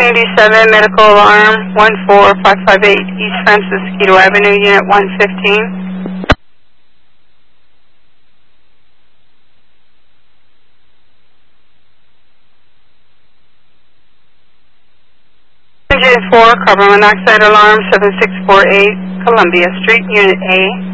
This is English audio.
187, medical alarm 14558 East Francisco Avenue, Unit 115. Engine 4, carbon monoxide alarm 7648 Columbia Street, Unit A.